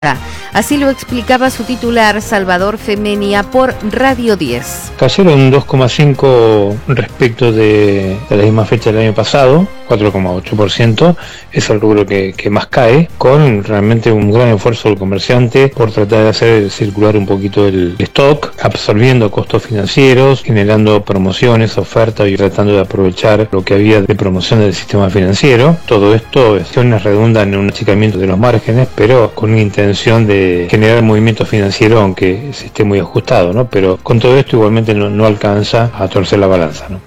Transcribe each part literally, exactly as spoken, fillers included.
Así lo explicaba su titular Salvador Femenia por Radio diez. Cayeron dos coma cinco respecto de, de la misma fecha del año pasado, cuatro coma ocho por ciento, es el rubro que, que más cae, con realmente un gran esfuerzo del comerciante por tratar de hacer circular un poquito el stock, absorbiendo costos financieros, generando promociones, ofertas y tratando de aprovechar lo que había de promoción del sistema financiero. Todo esto redunda en un achicamiento de los márgenes, pero con una intención de generar movimiento financiero, aunque se esté muy ajustado, ¿no? Pero con todo esto igualmente no, no alcanza a torcer la balanza, ¿no?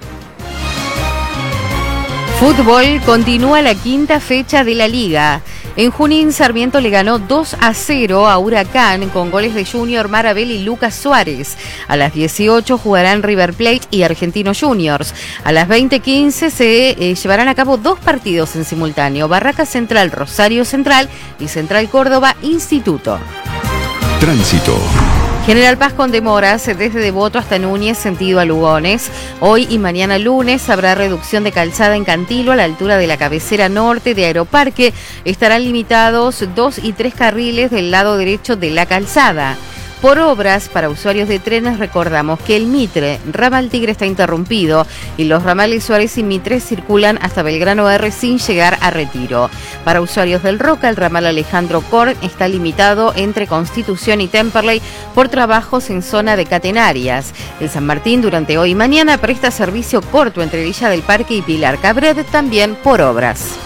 Fútbol, continúa la quinta fecha de la Liga. En Junín, Sarmiento le ganó dos a cero a Huracán con goles de Junior Marabel y Lucas Suárez. A las dieciocho jugarán River Plate y Argentinos Juniors. A las veinte quince se eh, llevarán a cabo dos partidos en simultáneo: Barraca Central, Rosario Central y Central Córdoba, Instituto. Tránsito. General Paz con demoras desde Devoto hasta Núñez, sentido a Lugones. Hoy y mañana lunes habrá reducción de calzada en Cantilo a la altura de la cabecera norte de Aeroparque. Estarán limitados dos y tres carriles del lado derecho de la calzada. Por obras, para usuarios de trenes, recordamos que el Mitre, ramal Tigre, está interrumpido y los ramales Suárez y Mitre circulan hasta Belgrano R sin llegar a Retiro. Para usuarios del Roca, el ramal Alejandro Korn está limitado entre Constitución y Temperley por trabajos en zona de catenarias. El San Martín, durante hoy y mañana, presta servicio corto entre Villa del Parque y Pilar Cabred, también por obras.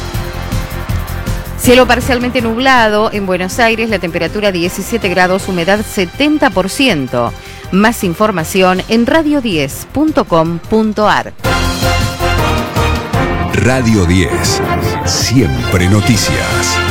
Cielo parcialmente nublado en Buenos Aires, la temperatura diecisiete grados, humedad setenta por ciento. Más información en radio diez punto com punto ar. Radio diez, siempre noticias.